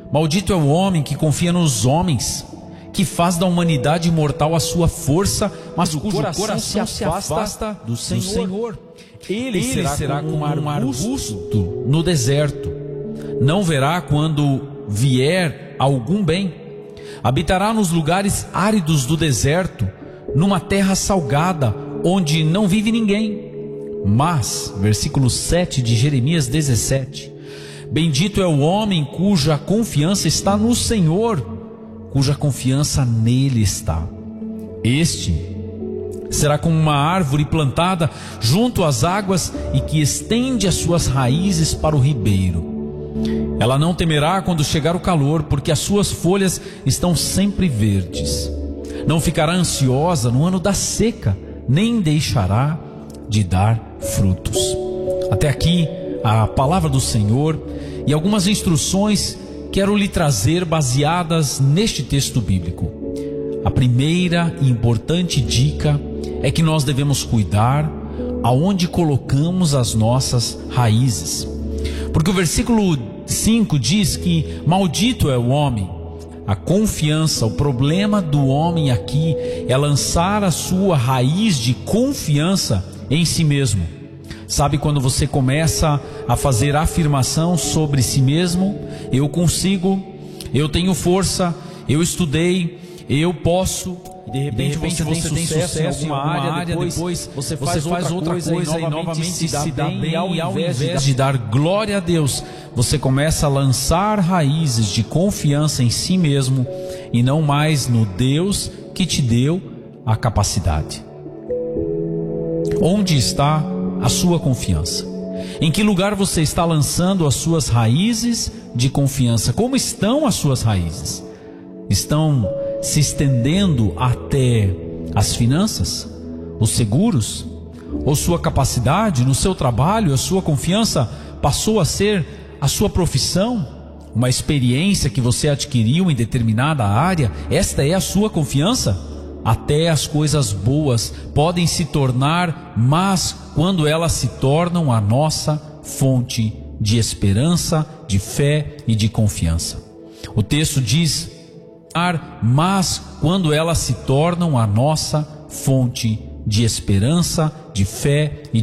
Maldito é o homem que confia nos homens, que faz da humanidade mortal a sua força, mas cujo coração se afasta do Senhor. Ele será como um arbusto no deserto. Não verá quando vier algum bem. Habitará nos lugares áridos do deserto, numa terra salgada, onde não vive ninguém. Mas, versículo 7 de Jeremias 17, bendito é o homem cuja confiança está no Senhor, cuja confiança nele está. Este será como uma árvore plantada junto às águas e que estende as suas raízes para o ribeiro. Ela não temerá quando chegar o calor, porque as suas folhas estão sempre verdes. Não ficará ansiosa no ano da seca, nem deixará de dar frutos. Até aqui a palavra do Senhor e algumas instruções quero lhe trazer baseadas neste texto bíblico. A primeira e importante dica é que nós devemos cuidar aonde colocamos as nossas raízes. Porque o versículo 5 diz que maldito é o homem. A confiança, o problema do homem aqui é lançar a sua raiz de confiança em si mesmo. Sabe quando você começa a fazer afirmação sobre si mesmo? Eu consigo, eu tenho força, eu estudei, eu posso. De repente você tem sucesso em alguma área, depois você faz outra coisa e novamente se dá bem, e ao invés de dar glória a Deus, você começa a lançar raízes de confiança em si mesmo e não mais no Deus que te deu a capacidade. Onde está a sua confiança? Em que lugar você está lançando as suas raízes de confiança? Como estão as suas raízes? Estão se estendendo até as finanças, os seguros, ou sua capacidade no seu trabalho? A sua confiança passou a ser a sua profissão, uma experiência que você adquiriu em determinada área? Esta é a sua confiança? Até as coisas boas podem se tornar, mas quando elas se tornam a nossa fonte de esperança, de fé e de confiança. O texto diz: mas quando elas se tornam a nossa fonte de esperança, de fé e